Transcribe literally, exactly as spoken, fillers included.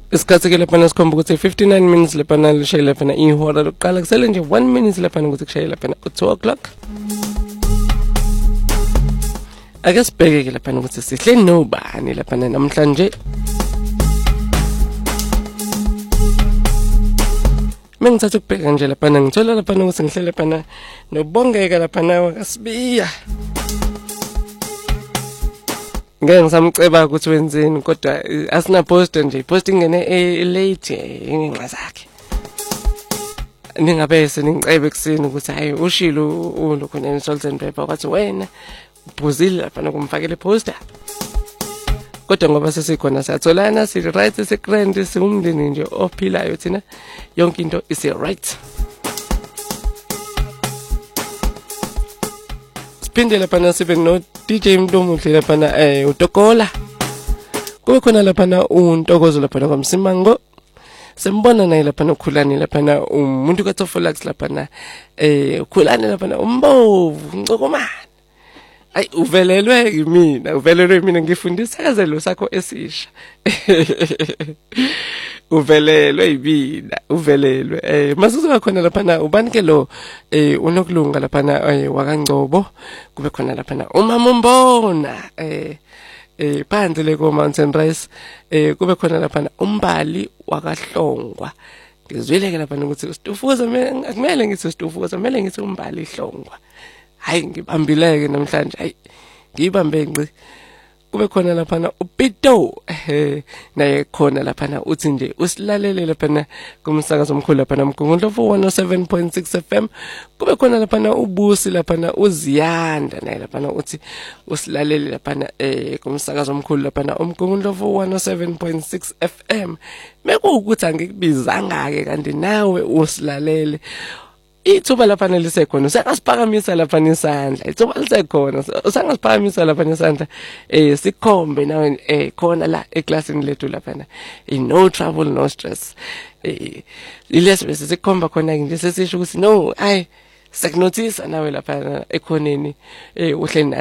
Isikhathi ke lapha sikhomba ukuthi fifty-nine minutes lapha lishaye lapha ihora lokuqala kusele nje one minute lapha ukuthi kushaye lapha two o'clock. Ake sibheke ke lapha ukuthi sihle nobani lapha namhlanje. Mengithatha ukubheka nje lapha ngithola lapha ukuthi ngihle lapha nobongeka lapha nawe kasibiya. Ngeke ngisamceba ukuthi wenzeni kodwa asina post nje post ingene late inxa zakhe. Ningabe seningicebe ekseni ukuthi hayi ushilo ulokho ne salt and pepper wathi wena uphuzile lapha nokumfakela poster. Kodwa ngoba sesikhona siyatholana si right secret siumndeni nje ophilayo thina yonke into is right. Sipinde lapha nasibe no D J Mntomuhle lapha na eh uTokola. Kube khona lapha na uNtokozo lapha kwaMsimango. Sembona naye lapha nokhulani lapha na umuntu kaTofolax lapha na eh ukhulani lapha na umbovu ncokomani. Ay uvelelwe mina uvelelwe mina ngifundisa kazelo sakho esisha. Uvelelwe ibina uvelelwe eh masukuba khona lapha na ubani ke lo eh unokulunga lapha na wakangcobo kube khona lapha na umama umbona eh eh phansi le ko Mountain Rise eh kube khona lapha na umbali wakahlongwa ngizwile ke lapha ukuthi usitufuza akumele ngithi usitufuza kumele ngithi umbali ihlongwa. Hayi ngibambileke namhlanje hayi ngibambe ngci kube khona lapha na uPito eh naye khona lapha na uthi nje usilalele lapha na kumsakazo omkhulu lapha na Mgungundlovu one oh seven point six F M kube khona lapha na ubusi lapha na uziyanda naye lapha na uthi usilalele lapha na eh kumsakazo omkhulu lapha na Mgungundlovu one oh seven point six F M mekuwukuthi angikubizanga ke kanti nawe usilalele. Ithuba lapha nelisekhona usakasiphakamisa lapha nesandla ithuba lisekhona usangasiphakamisa lapha nesandla eh sikhombe nawe eh khona la eclassini lethu lapha na no trouble no stress eh ilesbe sikhomba khona nje sesisho ukuthi no ay sekunothisa nawe lapha ekhoneni eh uhle